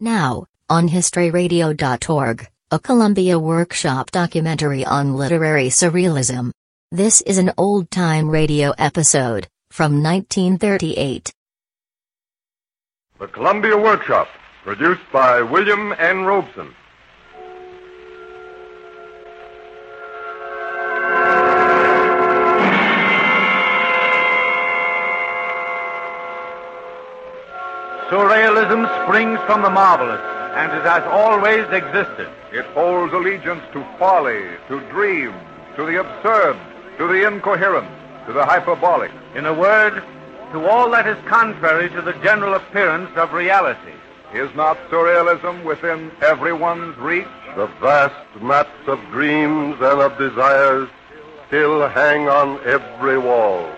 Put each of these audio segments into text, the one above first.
Now, on historyradio.org, a Columbia Workshop documentary on literary surrealism. This is an old-time radio episode from 1938. The Columbia Workshop, produced by William N. Robeson. Surrealism springs from the marvelous and it has always existed. It holds allegiance to folly, to dreams, to the absurd, to the incoherent, to the hyperbolic. In a word, to all that is contrary to the general appearance of reality. Is not surrealism within everyone's reach? The vast maps of dreams and of desires still hang on every wall.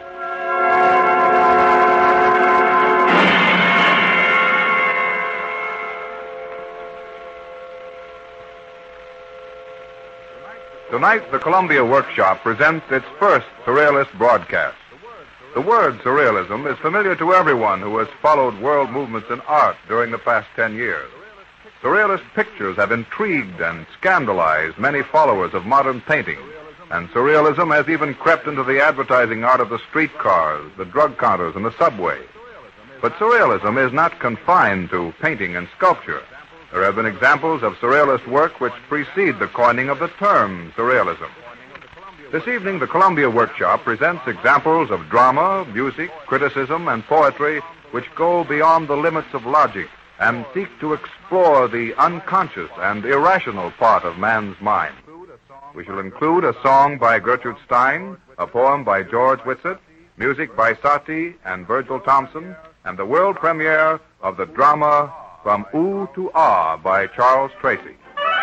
Tonight, the Columbia Workshop presents its first Surrealist broadcast. The word surrealism is familiar to everyone who has followed world movements in art during the past 10 years. Surrealist pictures have intrigued and scandalized many followers of modern painting, and surrealism has even crept into the advertising art of the streetcars, the drug counters, and the subway. But surrealism is not confined to painting and sculpture. There have been examples of surrealist work which precede the coining of the term surrealism. This evening, the Columbia Workshop presents examples of drama, music, criticism, and poetry which go beyond the limits of logic and seek to explore the unconscious and irrational part of man's mind. We shall include a song by Gertrude Stein, a poem by George Whitsitt, music by Satie and Virgil Thompson, and the world premiere of the drama From Ooh to Ah by Charles Tracy.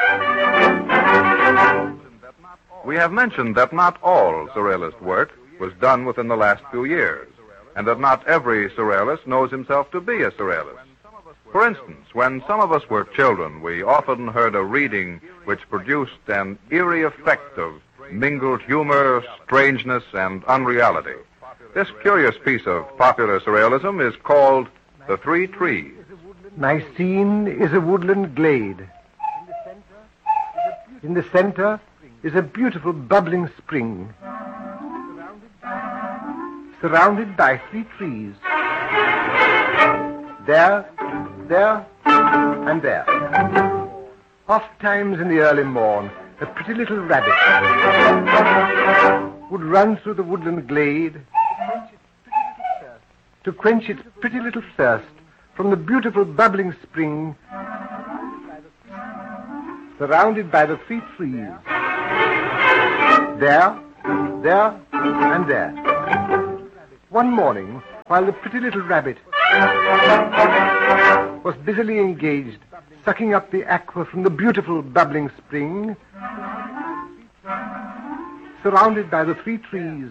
We have mentioned that not all surrealist work was done within the last few years, and that not every surrealist knows himself to be a surrealist. For instance, when some of us were children, we often heard a reading which produced an eerie effect of mingled humor, strangeness, and unreality. This curious piece of popular surrealism is called The Three Trees. My scene is a woodland glade. In the center is a beautiful bubbling spring, surrounded by 3 trees. There, and there. Ofttimes in the early morn, a pretty little rabbit would run through the woodland glade to quench its pretty little thirst from the beautiful bubbling spring, surrounded by the 3 trees. There, and there. One morning, while the pretty little rabbit was busily engaged sucking up the aqua from the beautiful bubbling spring, surrounded by the 3 trees.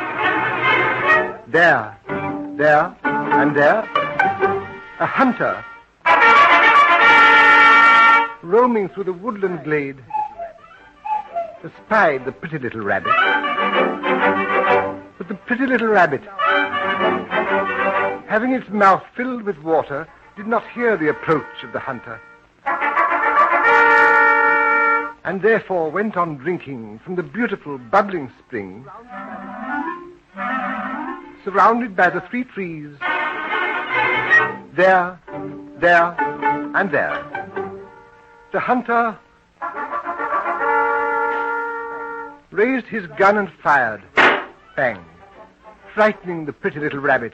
There, and there. A hunter, roaming through the woodland glade, espied the pretty little rabbit. But the pretty little rabbit, having its mouth filled with water, did not hear the approach of the hunter, and therefore went on drinking from the beautiful bubbling spring, surrounded by the 3 trees. There, and there. The hunter raised his gun and fired. Bang. Frightening the pretty little rabbit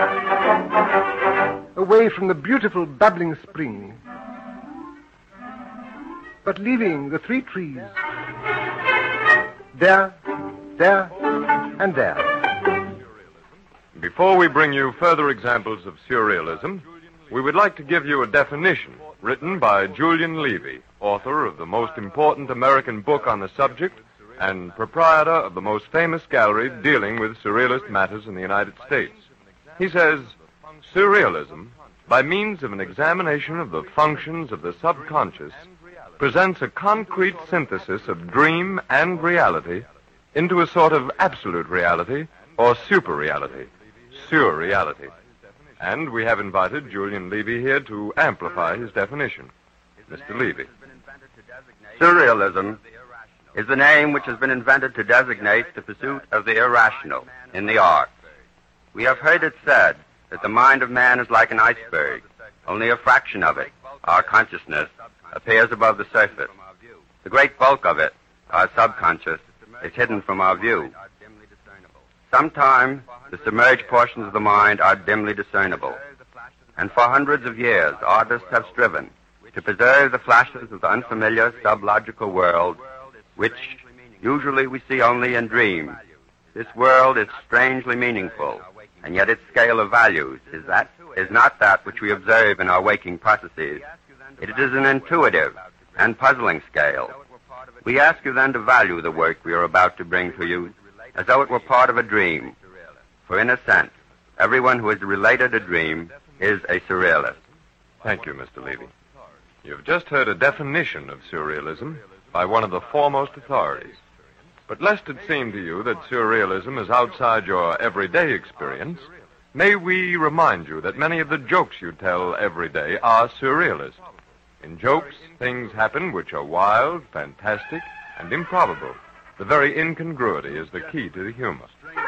away from the beautiful bubbling spring, but leaving the 3 trees. There, and there. Before we bring you further examples of surrealism, we would like to give you a definition written by Julian Levy, author of the most important American book on the subject and proprietor of the most famous gallery dealing with surrealist matters in the United States. He says, surrealism, by means of an examination of the functions of the subconscious, presents a concrete synthesis of dream and reality into a sort of absolute reality or super-reality. Surreality. And we have invited Julian Levy here to amplify his definition. Mr. Levy. Surrealism is the name which has been invented to designate the pursuit of the irrational in the arts. We have heard it said that the mind of man is like an iceberg. Only a fraction of it, our consciousness, appears above the surface. The great bulk of it, our subconscious, is hidden from our view. Sometimes the submerged portions of the mind are dimly discernible. And for hundreds of years, artists have striven to preserve the flashes of the unfamiliar sublogical world, which usually we see only in dreams. This world is strangely meaningful, and yet its scale of values is not that which we observe in our waking processes. It is an intuitive and puzzling scale. We ask you then to value the work we are about to bring to you as though it were part of a dream. For in a sense, everyone who has related a dream is a surrealist. Thank you, Mr. Levy. You've just heard a definition of surrealism by one of the foremost authorities. But lest it seem to you that surrealism is outside your everyday experience, may we remind you that many of the jokes you tell every day are surrealist. In jokes, things happen which are wild, fantastic, and improbable. The very incongruity is the key to the humor.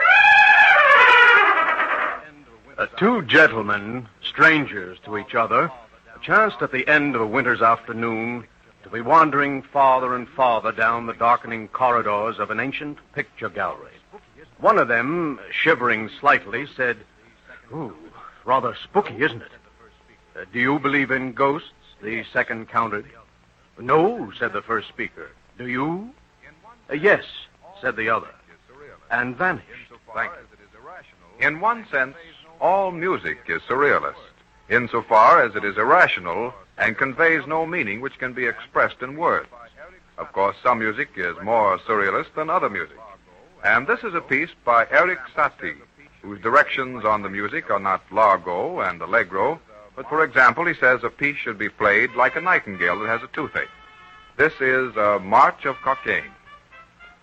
Two gentlemen, strangers to each other, chanced at the end of a winter's afternoon to be wandering farther and farther down the darkening corridors of an ancient picture gallery. One of them, shivering slightly, said, "Ooh, rather spooky, isn't it?" "Do you believe in ghosts?" the second countered. "No," said the first speaker. "Do you?" "Yes," said the other, and vanished. Thank you. In one sense, all music is surrealist, insofar as it is irrational and conveys no meaning which can be expressed in words. Of course, some music is more surrealist than other music. And this is a piece by Erik Satie, whose directions on the music are not largo and allegro, but, for example, he says a piece should be played like a nightingale that has a toothache. This is a March of Cockaigne.